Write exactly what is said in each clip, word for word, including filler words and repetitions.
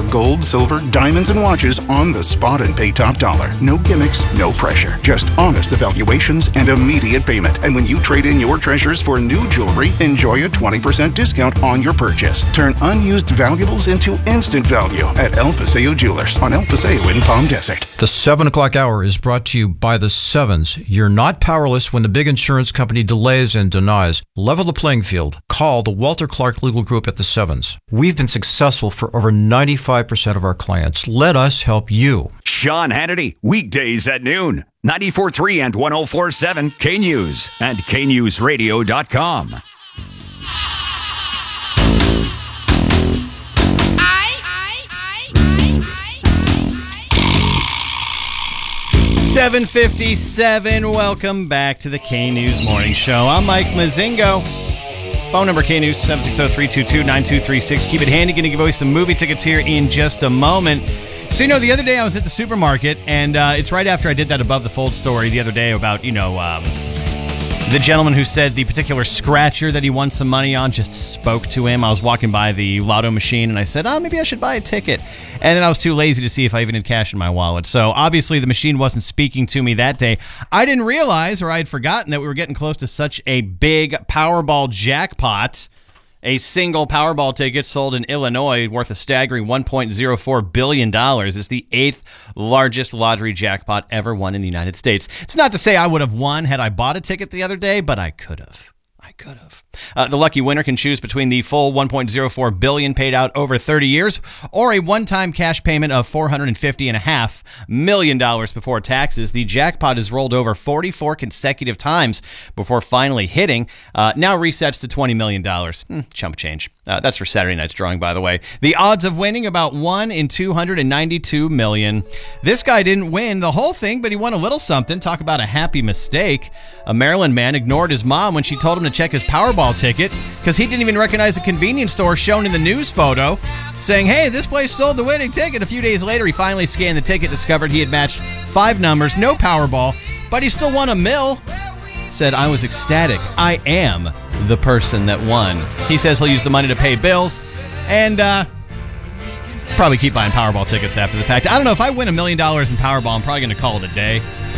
for gold, silver, diamonds, and watches on the spot and pay top dollar. No gimmicks, no pressure. Just honest evaluations and immediate payment. And when you trade in your treasures for new jewelry, enjoy a twenty percent discount on your purchase. Turn unused valuables into instant value at El Paseo Jewelers on El Paseo in Palm Desert. The seven o'clock hour is brought to you by the Sevens. You're not powerless when the big insurance company delays and denies. Level the playing field. Call the Walter Clark Legal Group at the Sevens. We've been successful for over ninety-five percent of our clients. Let us help you. Sean Hannity, weekdays at noon. ninety-four point three and one oh four point seven K-News and K news radio dot com. seven fifty-seven. Welcome back to the K-News Morning Show. I'm Mike Mazingo. Phone number K-News, seven six zero, three two two, nine two three six. Keep it handy. Going to give away some movie tickets here in just a moment. So, you know, the other day I was at the supermarket, and uh, it's right after I did that Above the Fold story the other day about, you know, um, the gentleman who said the particular scratcher that he won some money on just spoke to him. I was walking by the lotto machine, and I said, oh, maybe I should buy a ticket. And then I was too lazy to see if I even had cash in my wallet. So, obviously, the machine wasn't speaking to me that day. I didn't realize, or I had forgotten, that we were getting close to such a big Powerball jackpot. A single Powerball ticket sold in Illinois worth a staggering one point oh four billion dollars is the eighth largest lottery jackpot ever won in the United States. It's not to say I would have won had I bought a ticket the other day, but I could have. I could have. Uh, the lucky winner can choose between the full one point oh four billion dollars paid out over thirty years or a one-time cash payment of four hundred fifty point five million dollars before taxes. The jackpot is rolled over forty-four consecutive times before finally hitting. Uh, now resets to twenty million dollars. Hmm, chump change. Uh, that's for Saturday night's drawing, by the way. The odds of winning about one in two hundred ninety-two million. This guy didn't win the whole thing, but he won a little something. Talk about a happy mistake. A Maryland man ignored his mom when she told him to check his Powerball ticket because he didn't even recognize a convenience store shown in the news photo saying, hey, this place sold the winning ticket. A few days later, he finally scanned the ticket, discovered he had matched five numbers, no Powerball, but he still won a mill. Said, I was ecstatic. I am the person that won. He says he'll use the money to pay bills and uh, probably keep buying Powerball tickets after the fact. I don't know, if I win a million dollars in Powerball, I'm probably going to call it a day.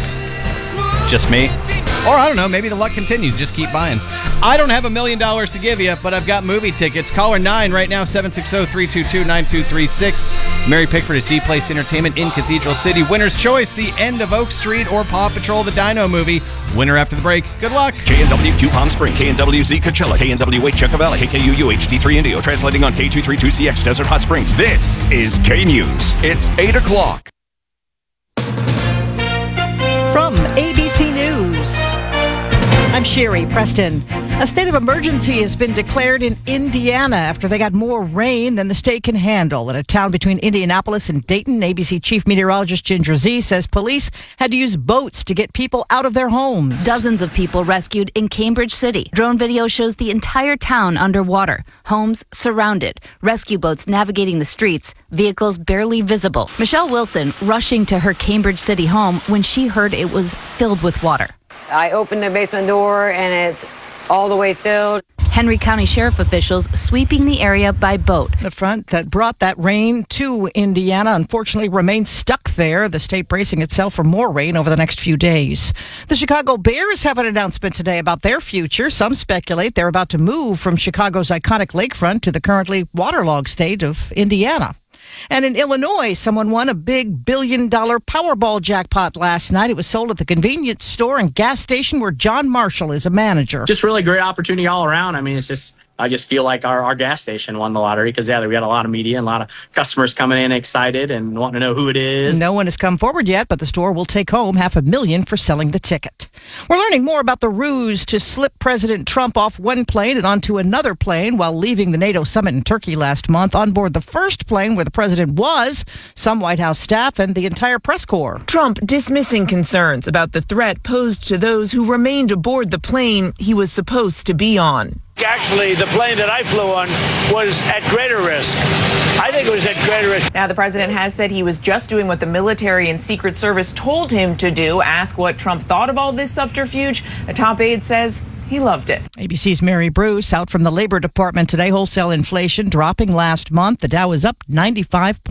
Just me. Or, I don't know, maybe the luck continues. Just keep buying. I don't have a million dollars to give you, but I've got movie tickets. Caller nine right now, seven six zero, three two two, nine two three six. Mary Pickford is D-Place Entertainment in Cathedral City. Winner's choice, The End of Oak Street or Paw Patrol, the Dino movie. Winner after the break. Good luck. K N W Q Palm Spring, K N W Z Coachella, K N W H Yucca Valley, K K U U H D three Indio, translating on K two thirty-two C X Desert Hot Springs. This is K-News. It's eight o'clock. From A B C News, I'm Sherry Preston. A state of emergency has been declared in Indiana after they got more rain than the state can handle. In a town between Indianapolis and Dayton, A B C Chief Meteorologist Ginger Z says police had to use boats to get people out of their homes. Dozens of people rescued in Cambridge City. Drone video shows the entire town underwater. Homes surrounded. Rescue boats navigating the streets. Vehicles barely visible. Michelle Wilson rushing to her Cambridge City home when she heard it was filled with water. I opened the basement door and it's all the way filled. Henry County Sheriff officials sweeping the area by boat. The front that brought that rain to Indiana unfortunately remains stuck there. The state bracing itself for more rain over the next few days. The Chicago Bears have an announcement today about their future. Some speculate they're about to move from Chicago's iconic lakefront to the currently waterlogged state of Indiana. And in Illinois, someone won a big billion-dollar Powerball jackpot last night. It was sold at the convenience store and gas station where John Marshall is a manager. Just really great opportunity all around. I mean, it's just, I just feel like our, our gas station won the lottery because, yeah, we got a lot of media and a lot of customers coming in excited and wanting to know who it is. No one has come forward yet, but the store will take home half a million for selling the ticket. We're learning more about the ruse to slip President Trump off one plane and onto another plane while leaving the NATO summit in Turkey last month. On board the first plane where the president was, some White House staff and the entire press corps. Trump dismissing concerns about the threat posed to those who remained aboard the plane he was supposed to be on. Actually, the plane that I flew on was at greater risk. I think it was at greater risk. Now, the president has said he was just doing what the military and Secret Service told him to do. Ask what Trump thought of all this subterfuge. A top aide says he loved it. A B C's Mary Bruce out from the Labor Department today. Wholesale inflation dropping last month. The Dow is up ninety-five points.